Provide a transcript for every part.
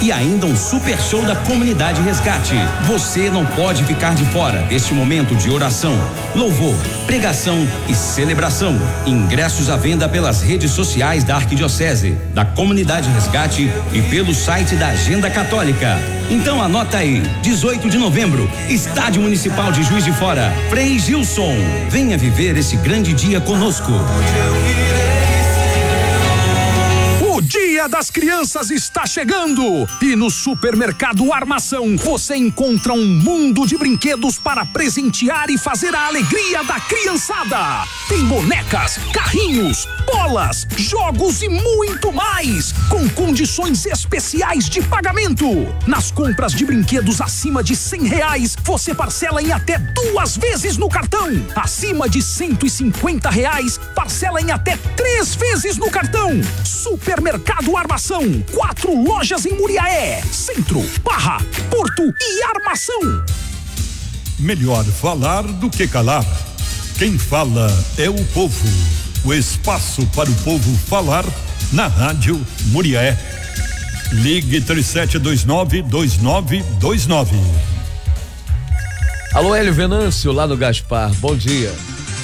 E ainda um super show da Comunidade Resgate. Você não pode ficar de fora deste momento de oração, louvor, pregação e celebração. Ingressos à venda pelas redes sociais da Arquidiocese, da Comunidade Resgate e pelo site da Agenda Católica. Então anota aí, 18 de novembro, Estádio Municipal de Juiz de Fora, Frei Gilson. Venha viver esse grande dia conosco. Dia das Crianças está chegando e no Supermercado Armação você encontra um mundo de brinquedos para presentear e fazer a alegria da criançada. Tem bonecas, carrinhos, bolas, jogos e muito mais, com condições especiais de pagamento. Nas compras de brinquedos acima de R$100, você parcela em até 2 vezes no cartão. Acima de R$150, parcela em até 3 vezes no cartão. Supermercado Armação, 4 lojas em Muriaé, Centro, Barra, Porto e Armação. Melhor falar do que calar. Quem fala é o povo. O espaço para o povo falar na Rádio Muriaé. Ligue 3729-2929. Alô, Hélio Venâncio, lá no Gaspar, bom dia.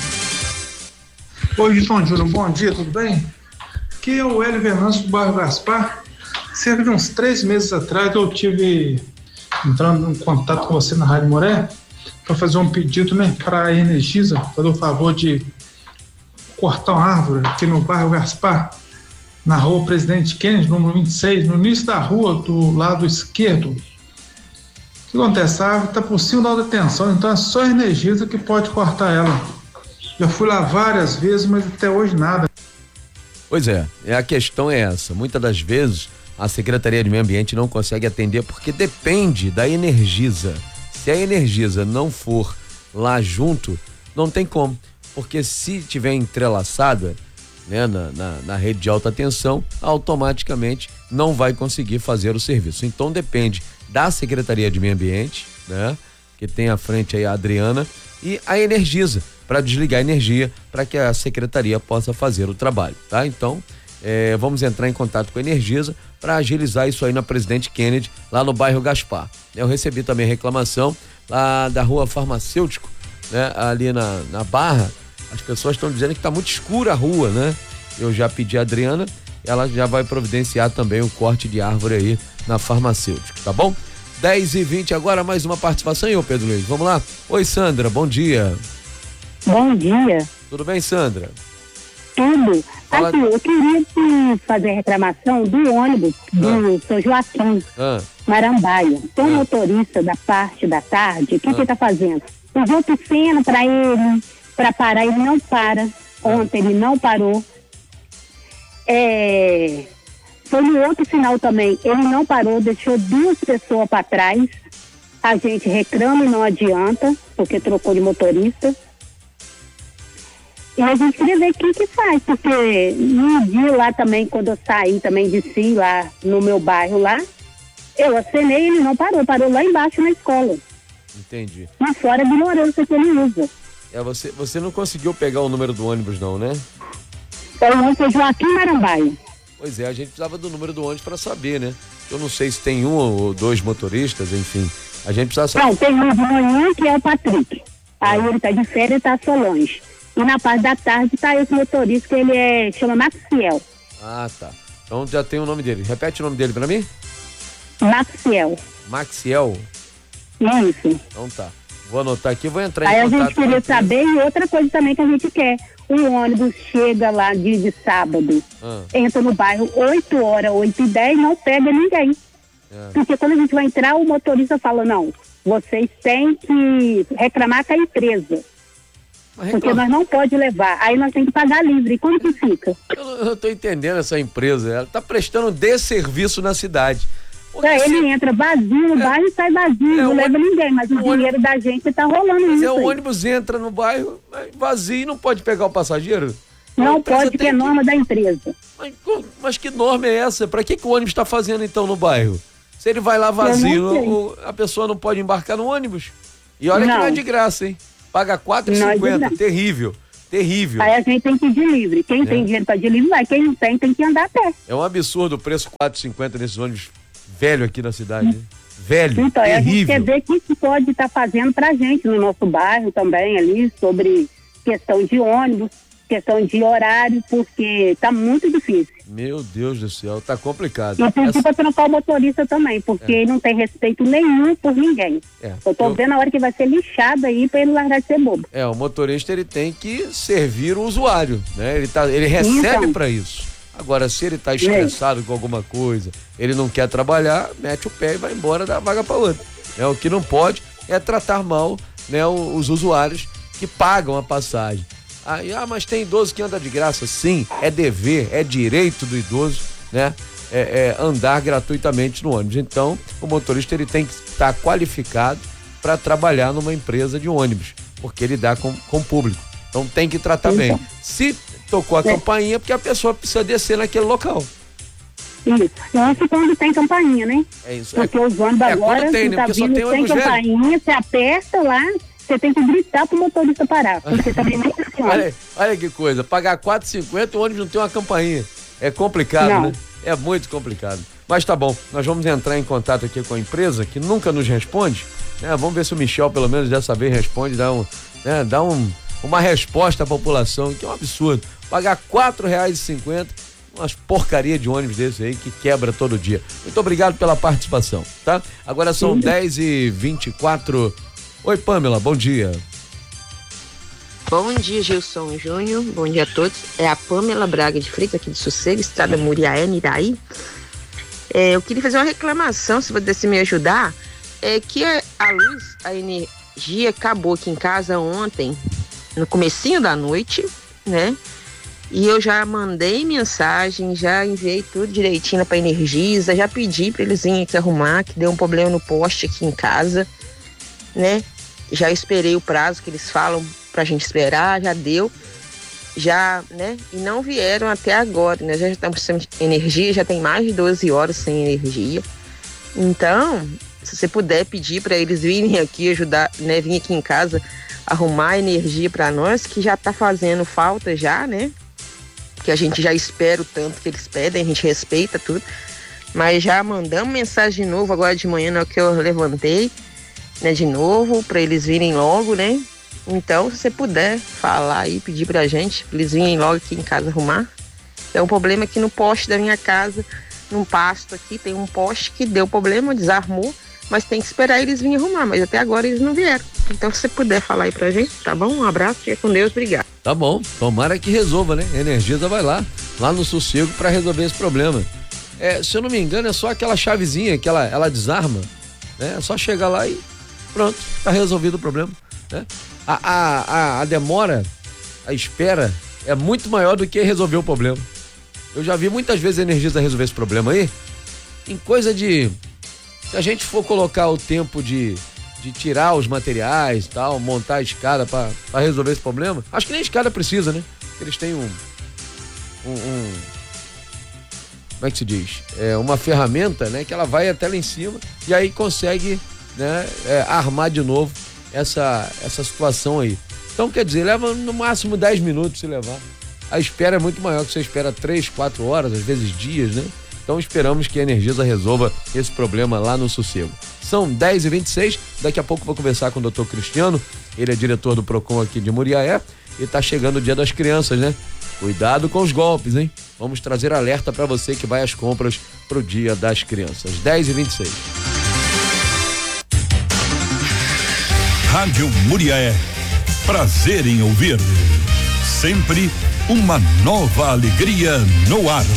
Oi, Gilson Júnior, bom dia, tudo bem? Aqui é o Hélio Venâncio do bairro Gaspar. Cerca de uns 3 meses atrás eu tive entrando em contato com você na Rádio Moré para fazer um pedido, né, para a Energisa, fazer o favor de cortar uma árvore aqui no bairro Gaspar, na rua Presidente Kennedy, número 26, no início da rua do lado esquerdo. O que acontece? A árvore está por cima da alta tensão, então é só a Energisa que pode cortar ela. Já fui lá várias vezes, mas até hoje nada. Pois é, a questão é essa. Muitas das vezes a Secretaria de Meio Ambiente não consegue atender porque depende da Energisa. Se a Energisa não for lá junto, não tem como. Porque se tiver entrelaçada, né, na rede de alta tensão, automaticamente não vai conseguir fazer o serviço. Então depende da Secretaria de Meio Ambiente, né, que tem à frente aí a Adriana, e a Energisa, para desligar a energia, para que a secretaria possa fazer o trabalho, tá? Então, vamos entrar em contato com a Energisa para agilizar isso aí na Presidente Kennedy, lá no bairro Gaspar. Eu recebi também reclamação lá da rua Farmacêutico, né? Ali na Barra, as pessoas estão dizendo que está muito escura a rua, né? Eu já pedi a Adriana, ela já vai providenciar também o corte de árvore aí na Farmacêutico, tá bom? 10h20 agora, mais uma participação, ô Pedro Luiz, vamos lá? Oi, Sandra, bom dia. Bom dia. Tudo bem, Sandra? Tudo. Aqui, eu queria fazer reclamação do ônibus do São Joaquim, Marambaia. Tem um motorista da parte da tarde, o que ele tá fazendo? Eu vou torcendo para ele, para parar, ele não para. Ontem ele não parou. Foi no outro final também, ele não parou, deixou 2 pessoas para trás. A gente reclama e não adianta, porque trocou de motorista. E a gente queria ver o que faz, porque no dia lá também, quando eu saí também de si, lá no meu bairro lá, eu acenei e ele não parou, parou lá embaixo na escola. Entendi. Mas fora a ignorância que ele usa. Você não conseguiu pegar o número do ônibus não, né? É o ônibus Joaquim Marambaia. Pois é, a gente precisava do número do ônibus para saber, né? Eu não sei se tem 1 ou 2 motoristas, enfim. A gente precisa saber. Não, tem um de manhã que é o Patrick. Aí ele tá de férias e tá Solange. E na parte da tarde tá esse motorista que ele chama Maxiel. Ah, tá. Então já tem o nome dele. Repete o nome dele pra mim? Maxiel. Maxiel? Isso. Então tá. Vou anotar aqui, vou entrar em contato. Aí a gente queria saber, e outra coisa também que a gente quer. O ônibus chega lá dia de sábado, entra no bairro 8h, 8h10, não pega ninguém. Porque quando a gente vai entrar, o motorista fala, não, vocês têm que reclamar com a empresa. Porque nós não pode levar, aí nós temos que pagar livre. E como que fica? Eu não tô entendendo essa empresa, ela tá prestando desserviço na cidade. Ele entra vazio no bairro e sai vazio, não leva ninguém, mas o dinheiro da gente tá rolando isso. O ônibus entra no bairro vazio e não pode pegar o passageiro? Não pode, porque é norma da empresa. Mas que norma é essa? Pra que o ônibus tá fazendo então no bairro? Se ele vai lá vazio, a pessoa não pode embarcar no ônibus. E olha que não é de graça, hein? Paga R$4,50, terrível. Aí a gente tem que ir de livre. Quem tem dinheiro para de livre vai, quem não tem que andar a pé. É um absurdo o preço R$4,50 nesses ônibus velho aqui na cidade, né? Velho, então, terrível. A gente quer ver o que isso pode estar fazendo pra gente no nosso bairro também ali, sobre questão de ônibus, questão de horário, porque tá muito difícil. Meu Deus do céu, tá complicado. E pedir pra trocar o motorista também, porque não tem respeito nenhum por ninguém. Eu tô vendo a hora que vai ser lixado aí pra ele largar de ser bobo. O motorista, ele tem que servir o usuário, né? Ele recebe pra isso. Agora, se ele tá estressado com alguma coisa, ele não quer trabalhar, mete o pé e vai embora da vaga para outra. O que não pode é tratar mal, né, os usuários que pagam a passagem. Aí, mas tem idoso que anda de graça. Sim, é dever, é direito do idoso, né? Andar gratuitamente no ônibus. Então, o motorista, ele tem que estar qualificado para trabalhar numa empresa de ônibus, porque ele dá com o público. Então, tem que tratar bem. Se tocou a campainha, porque a pessoa precisa descer naquele local. Isso quando tem campainha, né? É isso. Porque os ônibus agora, tem, né? Tá Porque só vindo tem ônibus sem campainha, você aperta lá, você tem que gritar pro motorista parar, porque também não funciona. Olha que coisa, pagar R$4,50, o ônibus não tem uma campainha. É complicado, né? É muito complicado. Mas tá bom, nós vamos entrar em contato aqui com a empresa, que nunca nos responde, né? Vamos ver se o Michel, pelo menos dessa vez, responde, dá uma resposta à população, que é um absurdo. Pagar R$4,50, umas porcaria de ônibus desse aí que quebra todo dia. Muito obrigado pela participação, tá? Agora são 10h24. Oi, Pamela, bom dia. Bom dia, Gilson Júnior, bom dia a todos. É a Pamela Braga de Freitas, aqui de Sossego, Estrada Muriaé, Niraí. Eu queria fazer uma reclamação, se você me ajudar, que a luz, a energia acabou aqui em casa ontem, no comecinho da noite, né? E eu já mandei mensagem, já enviei tudo direitinho pra Energisa, já pedi pra eles virem aqui arrumar, que deu um problema no poste aqui em casa, né? Já esperei o prazo que eles falam pra gente esperar, já deu, né? E não vieram até agora, né? Já estamos sem energia, já tem mais de 12 horas sem energia. Então, se você puder pedir pra eles virem aqui ajudar, né? Vir aqui em casa arrumar energia pra nós, que já tá fazendo falta já, né? Que a gente já espera o tanto que eles pedem, a gente respeita tudo, mas já mandamos mensagem de novo agora de manhã, na hora que eu levantei, né, de novo, para eles virem logo, né? Então, se você puder falar aí, pedir pra gente, pra eles virem logo aqui em casa arrumar. É um problema aqui no poste da minha casa, num pasto aqui, tem um poste que deu problema, desarmou, mas tem que esperar eles virem arrumar, mas até agora eles não vieram. Então, se você puder falar aí pra gente, tá bom? Um abraço, fica com Deus, obrigado. Tá bom, tomara que resolva, né? A Energisa vai lá no Sossego pra resolver esse problema. Se eu não me engano, é só aquela chavezinha que ela desarma, né? É só chegar lá e pronto, tá resolvido o problema, né? A demora, a espera é muito maior do que resolver o problema. Eu já vi muitas vezes a Energisa resolver esse problema aí, em coisa de... Se a gente for colocar o tempo de tirar os materiais e tal, montar a escada pra resolver esse problema, acho que nem a escada precisa, né? Eles têm como é que se diz? Uma ferramenta, né? Que ela vai até lá em cima e aí consegue, né? Armar de novo essa situação aí. Então, quer dizer, leva no máximo 10 minutos se levar. A espera é muito maior, que você espera 3, 4 horas, às vezes dias, né? Então esperamos que a Energisa resolva esse problema lá no Sossego. São 10h26, daqui a pouco vou conversar com o Dr. Cristiano, ele é diretor do Procon aqui de Muriaé, e tá chegando o Dia das Crianças, né? Cuidado com os golpes, hein? Vamos trazer alerta para você que vai às compras pro Dia das Crianças. 10h26. Rádio Muriaé, prazer em ouvir. Sempre uma nova alegria no ar.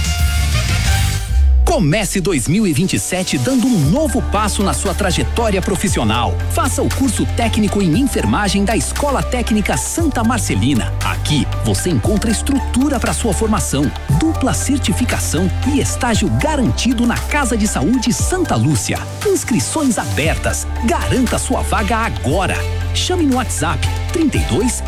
Comece 2027 dando um novo passo na sua trajetória profissional. Faça o curso técnico em enfermagem da Escola Técnica Santa Marcelina. Aqui você encontra estrutura para sua formação, dupla certificação e estágio garantido na Casa de Saúde Santa Lúcia. Inscrições abertas. Garanta sua vaga agora. Chame no WhatsApp 32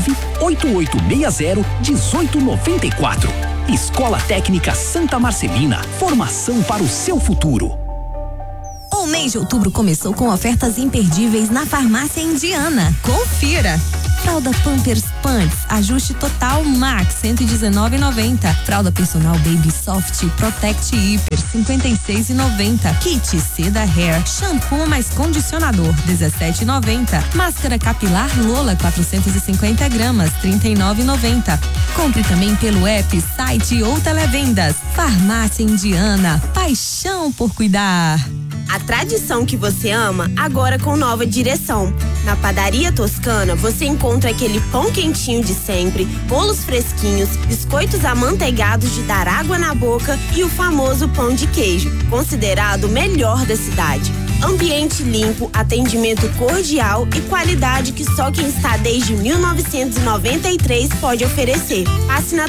98860 1894. Escola Técnica Santa Marcelina, formação para o seu futuro. O mês de outubro começou com ofertas imperdíveis na Farmácia Indiana. Confira! Fralda Pampers Pants, ajuste total Max, R$119,90. Fralda personal Baby Soft Protect Hiper, R$56,90. Kit Seda Hair, shampoo mais condicionador, R$17,90. Máscara capilar Lola, 450 gramas, R$39,90. Compre também pelo app, site ou televendas. Farmácia Indiana, paixão por cuidar. A tradição que você ama, agora com nova direção. Na Padaria Toscana, você encontra aquele pão quentinho de sempre, bolos fresquinhos, biscoitos amanteigados de dar água na boca e o famoso pão de queijo, considerado o melhor da cidade. Ambiente limpo, atendimento cordial e qualidade que só quem está desde 1993 pode oferecer. Passe na